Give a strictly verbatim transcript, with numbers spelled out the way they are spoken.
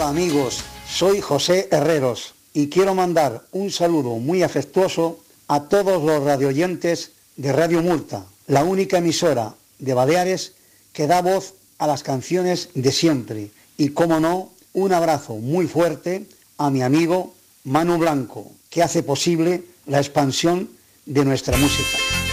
Hola amigos, soy José Herreros y quiero mandar un saludo muy afectuoso a todos los radioyentes de Radio Murta, la única emisora de Baleares que da voz a las canciones de siempre. Y cómo no, un abrazo muy fuerte a mi amigo Manu Blanco, que hace posible la expansión de nuestra música.